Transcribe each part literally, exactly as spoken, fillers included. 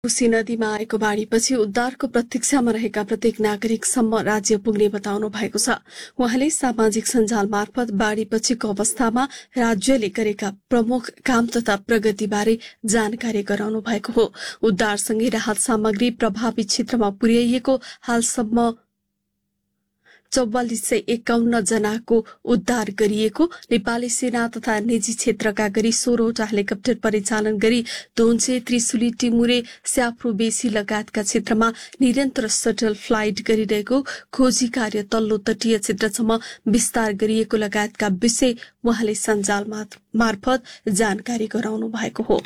कोशी नदीमा आएको बाढीपछि उद्धारको प्रतीक्षामा रहेका प्रत्येक नागरिकसम्म राज्य पुग्ने बताउनु भएको छ। उहाँले सामाजिक सञ्जाल मार्फत बाढीपछिको अवस्थामा राज्यले गरेका प्रमुख काम तथा प्रगतिबारे जानकारी गराउनु भएको हो। उद्धारसँगै राहत सामग्री प्रभावित क्षेत्रमा पुर्याइएको हालसम्म चौवालिस सय एकाउन्न जनाको उद्धार गरिएको नेपाली सेना तथा निजी क्षेत्रका गरी सोह्रवटा हेलिकप्टर परिचालन गरी धोन्से, त्रिशुली, टिमुरे, स्याफ्रो, बेसी लगायतका क्षेत्रमा निरन्तर शटल फ्लाइट गरिरहेको, खोजी कार्य तल्लो तटीय क्षेत्रसम्म विस्तार गरिएको लगायतका विषय उहाँले सञ्जाल मार्फत जानकारी गराउनु भएको हो।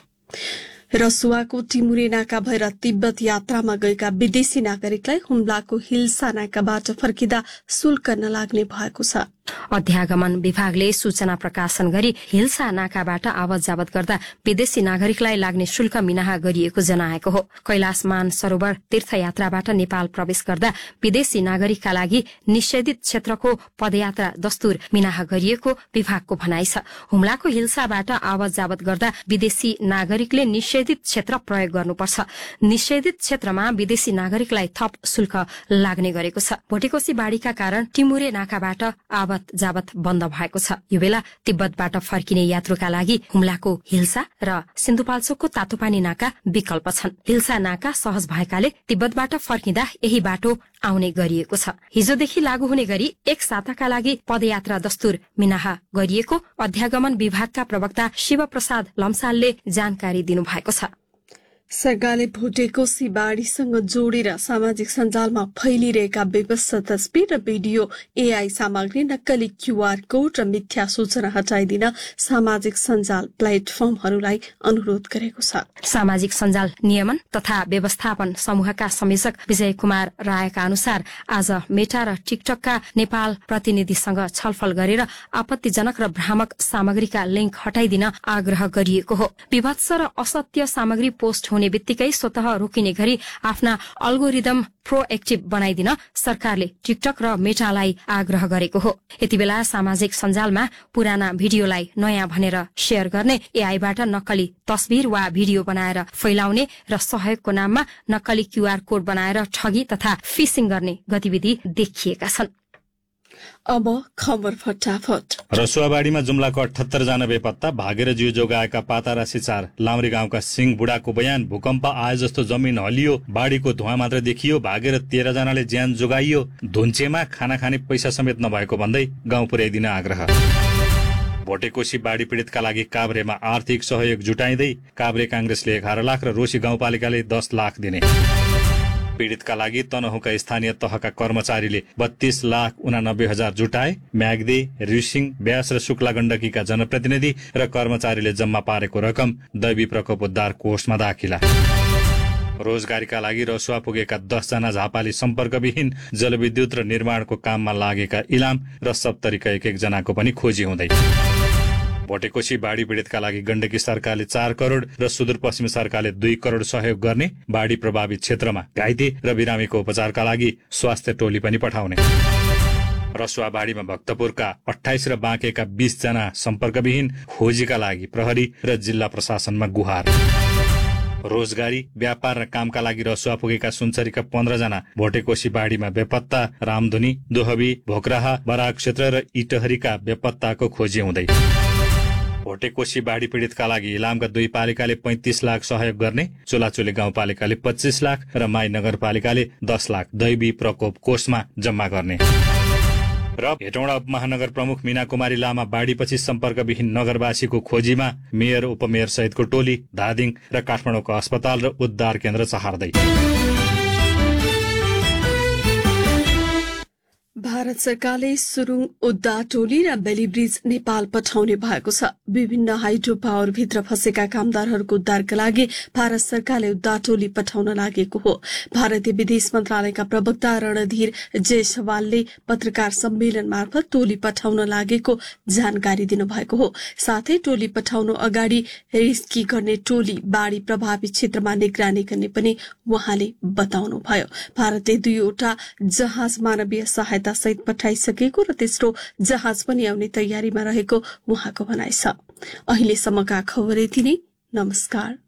रसुवाको टिमुरे नाका भएर तिब्बत यात्रामा गएका विदेशी नागरिकलाई हुम्लाको हिल्सा नाकाबाट फर्किँदा शुल्क नलाग्ने भएको छ। अध्यागमन विभागले सूचना प्रकाशन गरी हिल्सा नाकाबाट आवत जावत गर्दा विदेशी नागरिकलाई लाग्ने शुल्क मिनाहा गरिएको जनाएको हो। कैलाश मान सरोवर तीर्थयात्राबाट नेपाल प्रवेश गर्दा विदेशी नागरिकका लागि निषेधित क्षेत्रको पदयात्रा दस्तुर मिनाहा गरिएको विभागको भनाइ छ। हुम्लाको हिल्साबाट आवत जावत गर्दा विदेशी नागरिकले निषेधित क्षेत्र प्रयोग गर्नुपर्छ। निषेधित क्षेत्रमा विदेशी नागरिकलाई थप शुल्क लाग्ने गरेको छ। भोटेकोशी बाढ़ीका कारण टिमुरे नाकाबाट आवत जावत बन्द भएको छ। यो बेला तिब्बतबाट फर्किने यात्रुका लागि हुम्लाको हिल्सा र सिन्धुपाल्चोकको तातोपानी नाका विकल्प छन्। हिल्सा नाका सहज भएकाले तिब्बतबाट फर्किँदा यही बाटो आउने गरिएको छ। हिजोदेखि लागू हुने गरी एक साताका लागि पदयात्रा दस्तुर मिनाहा गरिएको अध्यागमन विभागका प्रवक्ता शिव प्रसाद लम्सालले जानकारी दिनुभएको छ। सरकारले भोटेकोशी बाढ़ीसँग जोडेर सामाजिक सञ्जालमा फैलिरहेका बेपत्ता तस्बिर र भिडियो, एआई सामग्री, नक्कली क्यूआर कोड र मिथ्या सूचना हटाइदिन सामाजिक सञ्जाल प्लेटफर्महरूलाई अनुरोध गरेको छ। सामाजिक सञ्जाल नियमन तथा व्यवस्थापन समूहका संयोजक विजय कुमार रायका अनुसार आज मेटा र टिकटकका नेपाल प्रतिनिधिसँग छलफल गरेर आपत्तिजनक र भ्रामक सामग्रीका लिंक हटाइदिन आग्रह गरिएको हो। विभत्स र असत्य सामग्री पोस्ट हुने बित्तिकै स्वतः रोकिने गरी आफ्ना अल्गोरिदम प्रोएक्टिभ बनाइदिन सरकारले टिकटक र मेटालाई आग्रह गरेको हो। यति बेला सामाजिक सञ्जालमा पुराना भिडियोलाई नयाँ भनेर शेयर गर्ने, एआईबाट नक्कली तस्बिर वा भिडियो बनाएर फैलाउने र सहयोगको नाममा नक्कली क्यूआर कोड बनाएर ठगी तथा फिसिङ गर्ने गतिविधि देखिएका छन्। अब खबर फटाफट। रसुवाबाड़ीमा जुम्लाको अठहत्तर जना बेपत्ता, भागेर जिउ जोगाएका पातारासी चार। लामरी गाउँका सिंह बुढाको बयान, भूकम्प आए जस्तो जमिन हलियो, बाढ़ीको धुवा मात्र देखियो, भागेर तेह्र जनाले ज्यान जोगाइयो, धुन्चेमा खाना खाने पैसा समेत नभएको भन्दै गाउँ पुर्याइदिन आग्रह। भोटेकोशी बाढ़ी पीड़ितका लागि काभ्रेमा आर्थिक सहयोग जुटाइँदै काभ्रे कांग्रेसले एघार लाख र रोशी गाउँपालिकाले दस लाख दिने। पीड़ितका लागि तनहुका स्थानीय तहका कर्मचारीले बत्तीस लाख उनानब्बे हजार जुटाए। म्याग्दे, रिसिङ, व्यास र शुक्ला गण्डकीका जनप्रतिनिधि र कर्मचारीले जम्मा पारेको रकम दैवी प्रकोप उद्धार कोषमा दाखिला। रोजगारीका लागि रसुवा पुगेका दसजना झापाली सम्पर्कविहीन, जलविद्युत र निर्माणको काममा लागेका इलाम र सत्तरीका एक एक जनाको पनि खोजी हुँदै। भोटेकोशी बाढ़ी पीड़ितका लागि गण्डकी सरकारले चार करोड़ र सुदूरपश्चिम सरकारले दुई करोड़ सहयोग गर्ने। बाढ़ी प्रभावित क्षेत्रमा घाइते र बिरामीको उपचारका लागि स्वास्थ्य टोली पनि पठाउने। रसुवा बाढ़ीमा भक्तपुरका अठाइस र बाँकेका बीस जना सम्पर्कविहीन, खोजीका लागि प्रहरी र जिल्ला प्रशासनमा गुहार। रोजगारी, व्यापार र कामका लागि रसुवा पुगेका सुनसरीका पन्ध्र जना भोटेकोशी बाढ़ीमा बेपत्ता। रामधुनी, दोहबी, भोकराहा, बराक क्षेत्र र इटहरीका बेपत्ताको खोजी हुँदै। भोटेकोशी बाढ़ी पीड़ितका लागि इलामका दुई पालिकाले पैंतिस लाख सहयोग गर्ने। चोलाचोली गाउँपालिकाले पच्चीस लाख र माई नगरपालिकाले दस लाख दैवी प्रकोप कोषमा जम्मा गर्ने। र हेटौँडा उपमहानगर प्रमुख मीना कुमारी लामा बाढ़ीपछि सम्पर्कविहीन नगरवासीको खोजीमा। मेयर, उपमेयर सहितको टोली धादिङ र काठमाडौँको अस्पताल र उद्धार केन्द्र चहार्दै। भारत सरकारले सुरुङ, उद्धार टोली र बेली ब्रिज नेपाल पठाउने भएको छ। विभिन्न हाइड्रो पावर भित्र फँसेका कामदारहरूको उद्धारका लागि भारत सरकारले उद्धार टोली पठाउन लागेको हो। भारतीय विदेश मन्त्रालयका प्रवक्ता रणधीर जयसवालले पत्रकार सम्मेलन मार्फत टोली पठाउन लागेको जानकारी दिनुभएको हो। साथै टोली पठाउनु अगाडि रेस्क्यु गर्ने टोली बाढ़ी प्रभावित क्षेत्रमा निगरानी गर्ने पनि उहाँले बताउनुभयो। भारतले दुईवटा जहाज मानवीय सहायता सहित पठाइसकेको र तेस्रो जहाज पनि आउने तयारीमा रहेको उहाँको भनाइ छ। अहिलेसम्मका खबर यति नै। नमस्कार।